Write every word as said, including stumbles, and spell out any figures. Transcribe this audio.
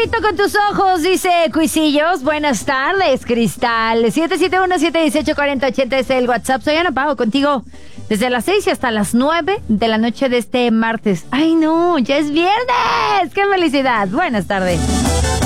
Repito con tus ojos, dice Cuisillos. Buenas tardes, Cristal. siete siete uno, siete uno ocho, cuatro cero ocho cero es el WhatsApp. Soy Ana Pao, contigo desde las seis y hasta las nueve de la noche de este martes. ¡Ay, no! ¡Ya es viernes! ¡Qué felicidad! Buenas tardes.